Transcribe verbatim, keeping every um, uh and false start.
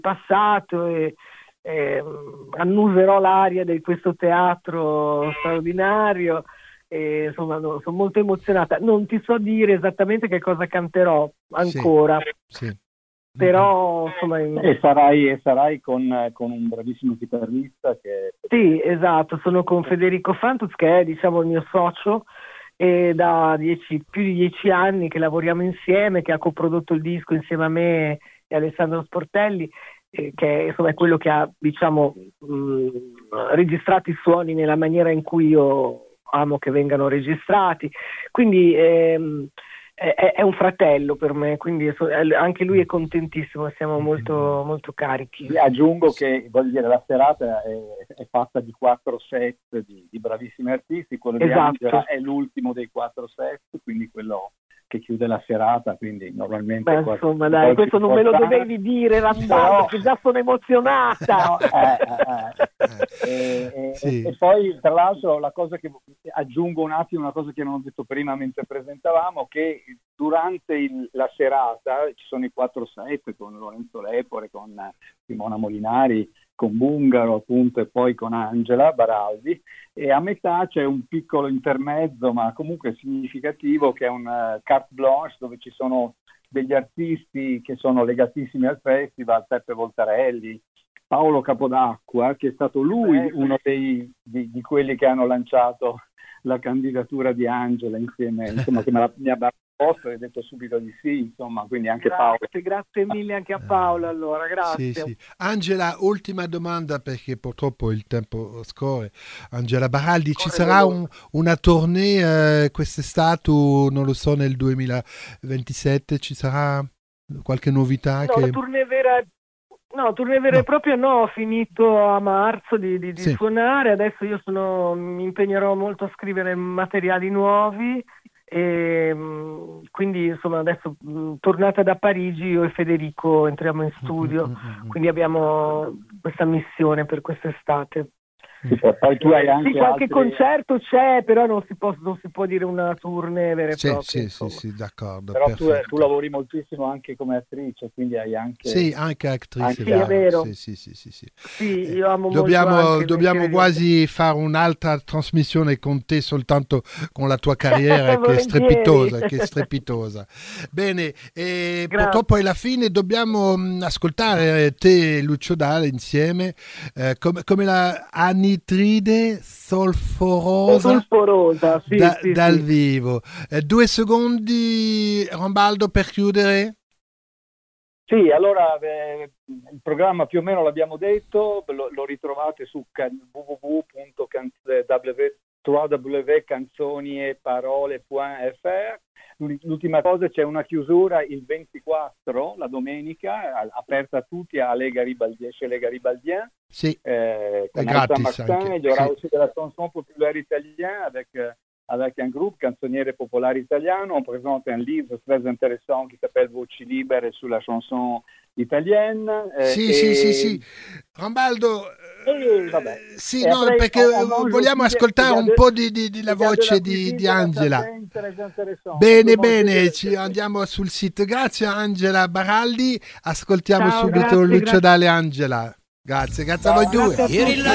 passato e eh, annuserò l'aria di questo teatro straordinario. E, insomma, no, sono molto emozionata. Non ti so dire esattamente che cosa canterò ancora. Sì, sì. Però insomma e sarai, e sarai con, con un bravissimo chitarrista che... Sì, esatto, sono con Federico Fantuz, che è, diciamo, il mio socio, e da dieci, più di dieci anni che lavoriamo insieme, che ha coprodotto il disco insieme a me e Alessandro Sportelli, eh, che insomma è quello che ha, diciamo, mh, registrato i suoni nella maniera in cui io amo che vengano registrati. Quindi ehm, è, è un fratello per me, quindi anche lui è contentissimo, siamo molto, molto carichi. E aggiungo che, voglio dire, la serata è, è fatta di quattro set di, di bravissimi artisti, quello di Esatto. Angela è l'ultimo dei quattro set, quindi quello che chiude la serata, quindi normalmente... Beh, insomma, dai, questo non me lo dovevi dire, Rambaldo, che già sono emozionata. No, eh, eh, eh. E, Sì. e, e poi, tra l'altro, la cosa che aggiungo un attimo, una cosa che non ho detto prima mentre presentavamo, che durante il, la serata ci sono i quattro set con Lorenzo Lepore, con Simona Molinari, con Bungaro appunto e poi con Angela Baraldi, e a metà c'è un piccolo intermezzo ma comunque significativo che è un uh, carte blanche dove ci sono degli artisti che sono legatissimi al festival, Peppe Voltarelli, Paolo Capodacqua, che è stato lui uno dei, di, di quelli che hanno lanciato la candidatura di Angela insieme, insomma, che me la, mi ha posto e ho detto subito di sì, insomma, quindi anche grazie, Paolo. Grazie mille anche a Paolo, allora, grazie. Sì, sì. Angela, ultima domanda perché purtroppo il tempo scorre. Angela Baraldi, ci sarà un, una tournée eh, quest'estate, non lo so, nel duemilaventisette, ci sarà qualche novità? No, che... la tournée vera, no, tournée vera No. e propria no, ho finito a marzo di, di, di Sì. suonare, adesso io sono, mi impegnerò molto a scrivere materiali nuovi. E quindi insomma adesso mh, tornata da Parigi io e Federico entriamo in studio, Mm-hmm. quindi abbiamo questa missione per quest'estate. Sì, poi tu hai anche Sì, qualche altri... concerto c'è, però non si può, non si può dire una tournée vera e Sì, propria. sì, sì, insomma. sì, d'accordo. Però tu, perfetto. tu lavori moltissimo anche come attrice, quindi hai anche... Sì, anche attrice. Anche- Sì, è vero. Sì, sì, sì, sì, sì. Sì, io amo Dobbiamo, molto anche il dobbiamo mestiere di quasi fare un'altra trasmissione con te soltanto con la tua carriera che è Volentieri. strepitosa, che è strepitosa. Bene, e Grazie. purtroppo alla fine dobbiamo mh, ascoltare te e Lucio Dalla insieme eh, come, come la anitride solforosa, Solforosa, sì, da- sì, dal sì. vivo. Eh, due secondi, Rambaldo, per chiudere. Sì, allora eh, il programma più o meno l'abbiamo detto, lo, lo ritrovate su can- w w w punto canzoni e parole punto f r. L'ultima cosa, c'è una chiusura il ventiquattro, la domenica, a- aperta a tutti a Les Garibaldiens, chez Les Garibaldiens, Sì, euh, è à gratis Saint-Martin. anche. Il y aura Sì. aussi de la chanson populaire italienne avec, euh, avec un groupe Canzoniere Popolari Italiano. On présente un livre très intéressant qui s'appelle Voci Libere sulla chanson italienne. eh, Sì, e- sì, sì, sì. Rambaldo, E vabbè. sì, E no, après, perché on- on mange vogliamo aussi des- ascoltare des un gars po' de- di, di- di la des gars de voce la di, cuisine di de la Angela. Sartène, très intéressant. Bene, On peut manger bene, des- ci andiamo sul sito. Grazie Angela Baraldi, ascoltiamo Ciao, subito grazie, Lucio grazie. Dalla e Angela. Grazie, grazie a voi due. Grazie a tutti.